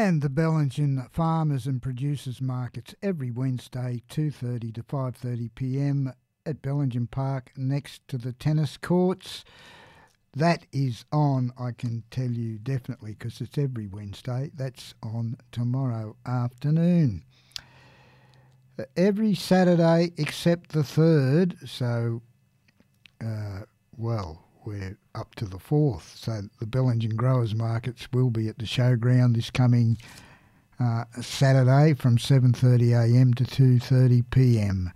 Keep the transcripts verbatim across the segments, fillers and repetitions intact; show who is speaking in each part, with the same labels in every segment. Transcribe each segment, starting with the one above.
Speaker 1: And the Bellingen Farmers and Producers Markets every Wednesday, two thirty to five thirty p m at Bellingen Park next to the tennis courts. That is on, I can tell you definitely, because it's every Wednesday. That's on tomorrow afternoon. Every Saturday except the third, so, uh, well, we're up to the fourth. So the Bellingen Growers Markets will be at the showground this coming uh, Saturday from seven thirty a m to two thirty p m.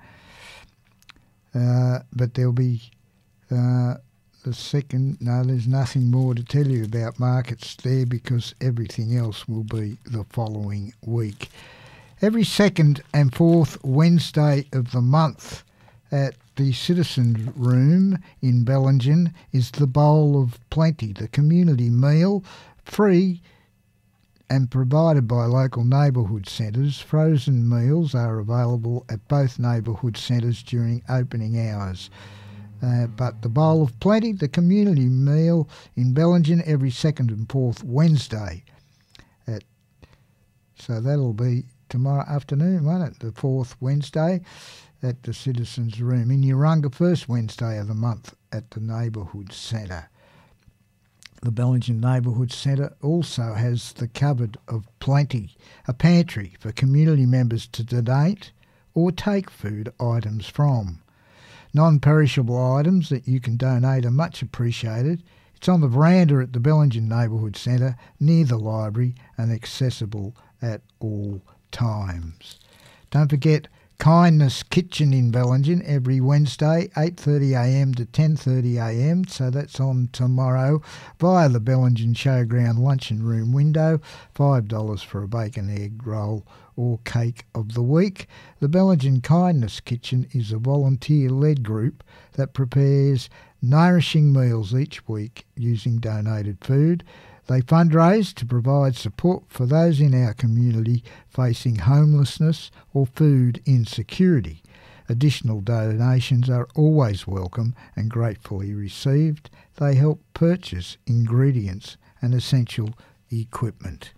Speaker 1: Uh, but there'll be uh, the second, no, there's nothing more to tell you about markets there because everything else will be the following week. Every second and fourth Wednesday of the month at the Citizens Room in Bellingen is the Bowl of Plenty, the community meal, free and provided by local neighbourhood centres. Frozen meals are available at both neighbourhood centres during opening hours. Uh, but the Bowl of Plenty, the community meal in Bellingen every second and fourth Wednesday. At, so that'll be tomorrow afternoon, won't it? The fourth Wednesday at the Citizens Room. In Urunga, first Wednesday of the month at the Neighbourhood Centre. The Bellingen Neighbourhood Centre also has the Cupboard of Plenty, a pantry for community members to donate or take food items from. Non-perishable items that you can donate are much appreciated. It's on the veranda at the Bellingen Neighbourhood Centre near the library and accessible at all times. Don't forget Kindness Kitchen in Bellingen every Wednesday, eight thirty a m to ten thirty a m, so that's on tomorrow via the Bellingen Showground luncheon room window, five dollars for a bacon egg roll or cake of the week. The Bellingen Kindness Kitchen is a volunteer-led group that prepares nourishing meals each week using donated food. They fundraise to provide support for those in our community facing homelessness or food insecurity. Additional donations are always welcome and gratefully received. They help purchase ingredients and essential equipment.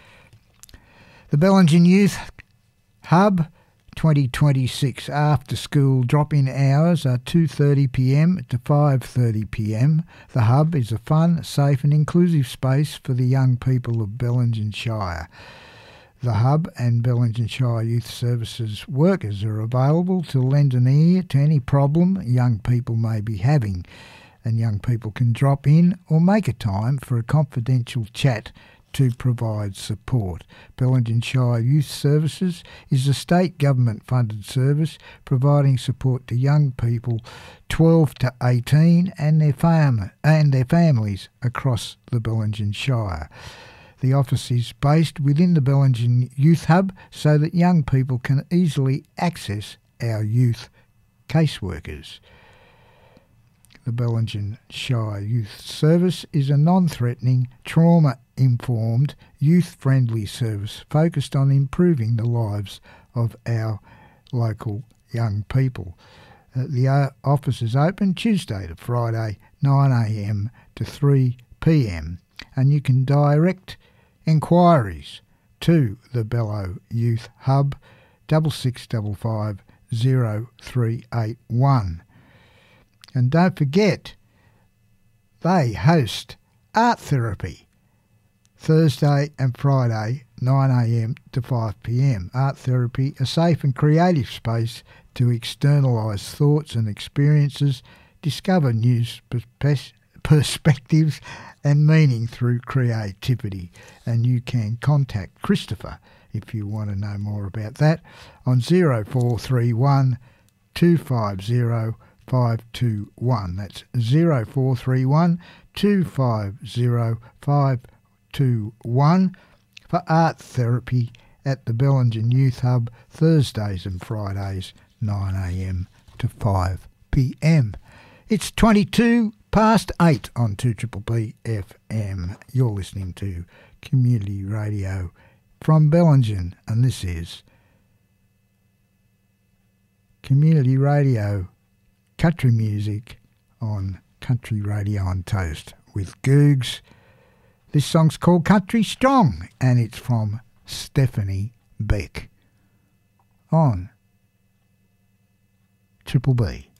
Speaker 1: The Bellingen Youth Hub twenty twenty-six after school drop-in hours are two thirty p m to five thirty p m. The Hub is a fun, safe and inclusive space for the young people of Bellingen Shire. The Hub and Bellingen Shire Youth Services workers are available to lend an ear to any problem young people may be having, and young people can drop in or make a time for a confidential chat to provide support. Bellingen Shire Youth Services is a state government-funded service providing support to young people twelve to eighteen and their farm and their families across the Bellingen Shire. The office is based within the Bellingen Youth Hub so that young people can easily access our youth caseworkers. The Bellingen Shire Youth Service is a non-threatening, trauma-informed, youth-friendly service focused on improving the lives of our local young people. Uh, the uh, office is open Tuesday to Friday, nine a m to three p m, and you can direct enquiries to the Bello Youth Hub, six six five five zero three eight one. And don't forget, they host art therapy Thursday and Friday, nine a m to five p m. Art therapy, a safe and creative space to externalise thoughts and experiences, discover new pers- perspectives and meaning through creativity. And you can contact Christopher if you want to know more about that on zero four three one two five zero five two one. That's zero four three one two five zero five two one for art therapy at the Bellingen Youth Hub Thursdays and Fridays nine a m to five p m. It's twenty-two past eight on two B B B F M. You're listening to Community Radio from Bellingen, and this is Community Radio Country Music on Country Radio on Toast with Googs. This song's called Country Strong, and it's from Stephanie Beck on Triple B.